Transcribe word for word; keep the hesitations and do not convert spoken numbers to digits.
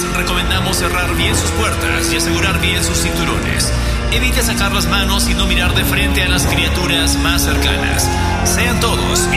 recomendamos cerrar bien sus puertas y asegurar bien sus cinturones. Evite sacar las manos y no mirar de frente a las criaturas más cercanas. Sean todos